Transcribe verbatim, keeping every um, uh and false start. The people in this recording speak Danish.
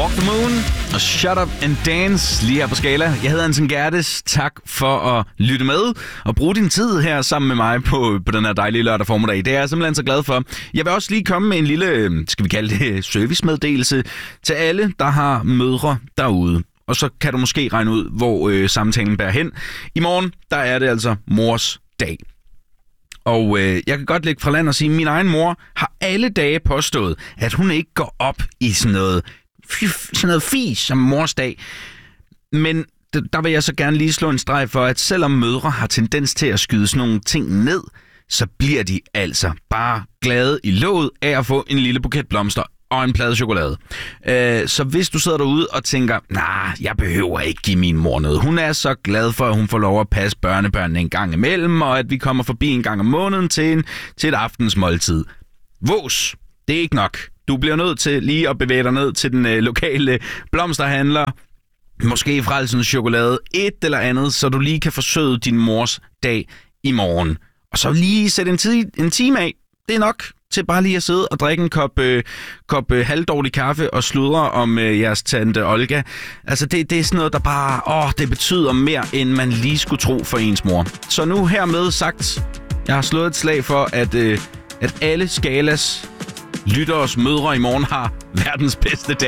Walk the Moon og Shut Up and Dance lige her på Skala. Jeg hedder Anton Gerdes. Tak for at lytte med og bruge din tid her sammen med mig på, på den her dejlige lørdag formiddag. Det er jeg simpelthen så glad for. Jeg vil også lige komme med en lille, skal vi kalde det, servicemeddelelse til alle, der har mødre derude. Og så kan du måske regne ud, hvor øh, samtalen bærer hen. I morgen, der er det altså mors dag. Og øh, jeg kan godt lægge fra land og sige, at min egen mor har alle dage påstået, at hun ikke går op i sådan noget, sådan noget fis som mors dag. Men der vil jeg så gerne lige slå en streg for, at selvom mødre har tendens til at skyde sådan nogle ting ned, så bliver de altså bare glade i låget af at få en lille buket blomster og en plade chokolade. Øh, så hvis du sidder derude og tænker, nej, jeg behøver ikke give min mor noget. Hun er så glad for, at hun får lov at passe børnebørnene en gang imellem, og at vi kommer forbi en gang om måneden til, en, til et aftensmåltid. Vås, det er ikke nok. Du bliver nødt til lige at bevæge dig ned til den øh, lokale blomsterhandler, måske Frelsens Chokolade, et eller andet, så du lige kan forsøge din mors dag i morgen. Og så lige sætte en, tid, en time af. Det er nok til bare lige at sidde og drikke en kop, øh, kop øh, halvdårlig kaffe og sludre om øh, jeres tante Olga. Altså, det, det er sådan noget, der bare, åh, det betyder mere, end man lige skulle tro for ens mor. Så nu hermed sagt, jeg har slået et slag for, at, øh, at alle Skalas lytteres mødre i morgen har verdens bedste dag.